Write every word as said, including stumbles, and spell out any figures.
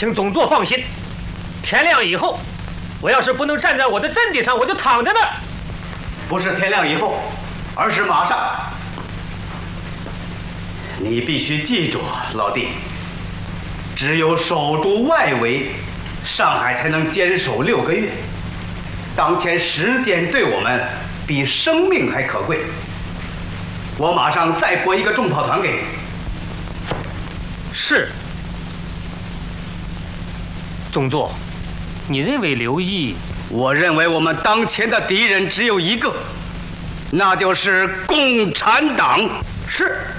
请总座放心，天亮以后，我要是不能站在我的阵地上，我就躺着呢。 不是天亮以后，而是马上。你必须记住，老弟，只有守住外围，上海才能坚守六个月。当前时间对我们比生命还可贵。我马上再拨一个重炮团给你。 是。总座，你认为刘毅？ 我认为我们当前的敌人只有一个，那就是共产党。 是。